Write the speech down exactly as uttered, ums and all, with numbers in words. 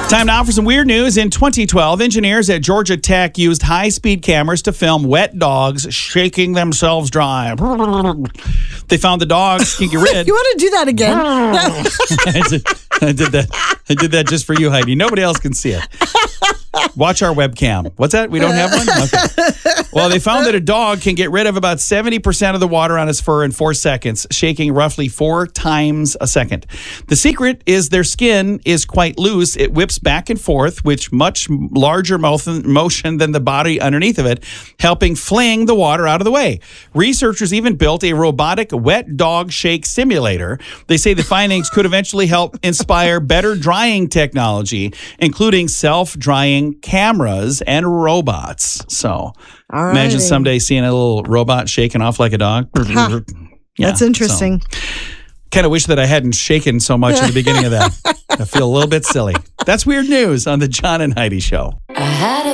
Time now for some weird news. In twenty twelve, engineers at Georgia Tech used high-speed cameras to film wet dogs shaking themselves dry. They found the dogs can get rid. You want to do that again? I, did, I did that. I did that just for you, Heidi. Nobody else can see it. Watch our webcam. What's that? We don't have one? Okay. Well, they found that a dog can get rid of about seventy percent of the water on its fur in four seconds, shaking roughly four times a second. The secret is their skin is quite loose. It whips back and forth with much larger motion than the body underneath of it, helping fling the water out of the way. Researchers even built a robotic wet dog shake simulator. They say the findings could eventually help inspire better drying technology, including self-drying cameras and robots. So All imagine righty. someday seeing a little robot shaking off like a dog. Huh. Yeah, That's interesting. So, kind of wish that I hadn't shaken so much at the beginning of that. I feel a little bit silly. That's weird news on the John and Heidi Show. I had a